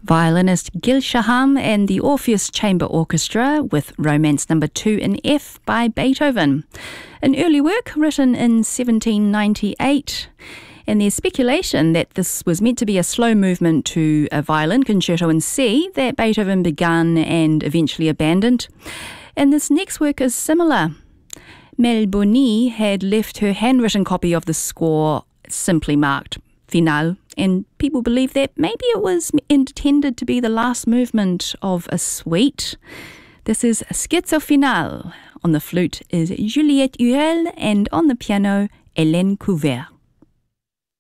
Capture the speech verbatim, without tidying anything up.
Violinist Gil Shaham and the Orpheus Chamber Orchestra with Romance Number two in F by Beethoven. An early work written in seventeen ninety-eight. And there's speculation that this was meant to be a slow movement to a violin concerto in C that Beethoven began and eventually abandoned. And this next work is similar. Mel Boni had left her handwritten copy of the score simply marked Finale, and people believe that maybe it was intended to be the last movement of a suite. This is Scherzo Finale. On the flute is Juliette Huel, and on the piano, Hélène Couvert.